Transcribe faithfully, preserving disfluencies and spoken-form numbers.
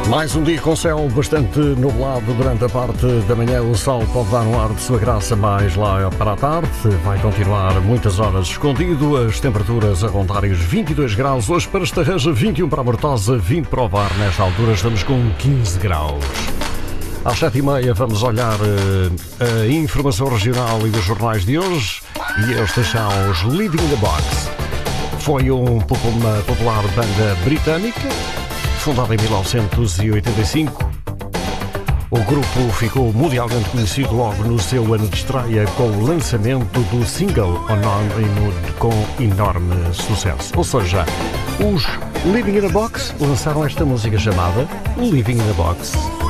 Mais um dia com céu bastante nublado durante a parte da manhã. O sol pode dar um ar de sua graça mais lá para a tarde. Vai continuar muitas horas escondido. As temperaturas a rondarem os vinte e dois graus. Hoje para Estarreja, vinte e um para a Mortosa, vinte para o Var. Nesta altura estamos com quinze graus. Às sete e meia vamos olhar uh, a informação regional e os jornais de hoje. E estes são os Living in the Box. Foi um, uma popular banda britânica, fundada em mil novecentos e oitenta e cinco. O grupo ficou mundialmente conhecido logo no seu ano de estreia com o lançamento do single anónimo com enorme sucesso. Ou seja, os Living in a Box lançaram esta música chamada Living in a Box.